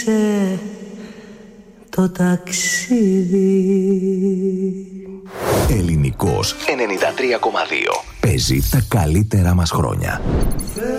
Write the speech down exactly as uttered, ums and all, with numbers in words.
το ταξίδι. Ελληνικός ενενήντα τρία κόμμα δύο. Παίζει τα καλύτερα μας χρόνια.